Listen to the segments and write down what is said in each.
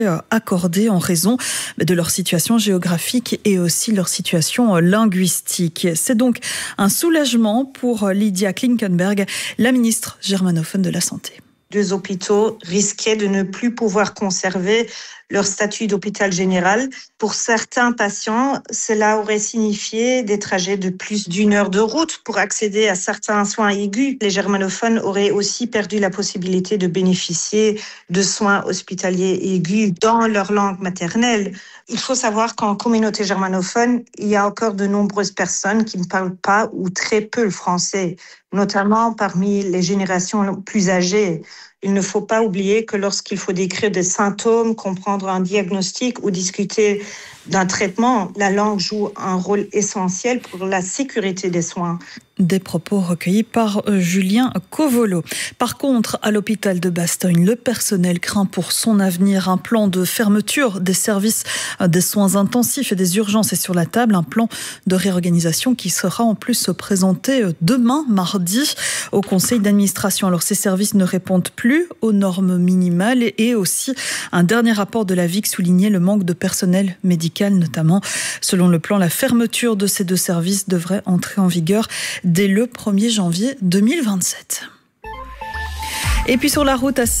accordés en raison de leur situation géographique et aussi leur situation linguistique. C'est donc un soulagement pour Lydia Klinkenberg, la ministre germanophone de la Santé. 2 hôpitaux risquaient de ne plus pouvoir conserver leur statut d'hôpital général. Pour certains patients, cela aurait signifié des trajets de plus d'1 heure de route pour accéder à certains soins aigus. Les germanophones auraient aussi perdu la possibilité de bénéficier de soins hospitaliers aigus dans leur langue maternelle. Il faut savoir qu'en communauté germanophone, il y a encore de nombreuses personnes qui ne parlent pas ou très peu le français, notamment parmi les générations plus âgées. Il ne faut pas oublier que lorsqu'il faut décrire des symptômes, comprendre un diagnostic ou discuter d'un traitement, la langue joue un rôle essentiel pour la sécurité des soins. Des propos recueillis par Julien Covolo. Par contre, à l'hôpital de Bastogne, le personnel craint pour son avenir. Un plan de fermeture des services des soins intensifs et des urgences est sur la table. Un plan de réorganisation qui sera en plus présenté demain, mardi, au conseil d'administration. Alors, ces services ne répondent plus aux normes minimales et aussi un dernier rapport de la VIC soulignait le manque de personnel médical, notamment. Selon le plan, la fermeture de ces 2 services devrait entrer en vigueur dès le 1er janvier 2027. Et puis sur la route à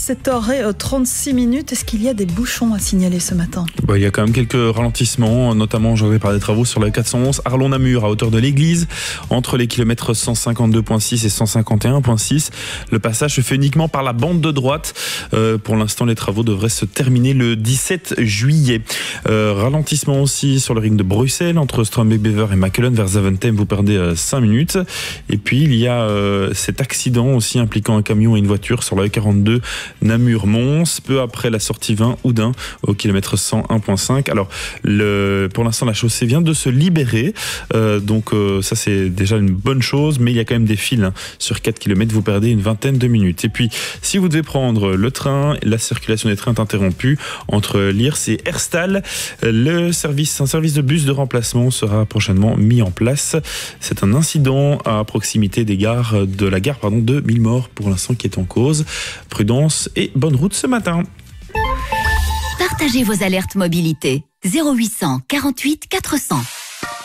7h36, est-ce qu'il y a des bouchons à signaler ce matin ? Il y a quand même quelques ralentissements, notamment j'aurais par des travaux sur la 411 Arlon-Namur à hauteur de l'église, entre les kilomètres 152.6 et 151.6. Le passage se fait uniquement par la bande de droite. Pour l'instant, les travaux devraient se terminer le 17 juillet. Ralentissement aussi sur le ring de Bruxelles, entre Strombeek-Bever et Makelen vers Zaventem, vous perdez 5 minutes. Et puis il y a cet accident aussi impliquant un camion et une voiture sur la E42 Namur-Mons, peu après la sortie 20 Oudin au kilomètre 101.5. Alors, pour l'instant, la chaussée vient de se libérer, donc ça c'est déjà une bonne chose, mais il y a quand même des files sur 4 km, vous perdez une vingtaine de minutes. Et puis, si vous devez prendre le train, la circulation des trains est interrompue entre Liers et Herstal. Un service de bus de remplacement sera prochainement mis en place. C'est un incident à proximité de la gare de Millemort pour l'instant qui est en cause. Prudence et bonne route ce matin. Partagez vos alertes mobilité 0800 48 400.